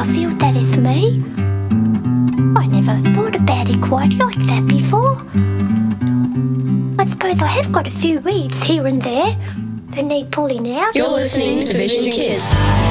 I feel that is me. I never thought about it quite like that before. I suppose I have got a few weeds here and there that need pulling out. You're listening to Vision Kids.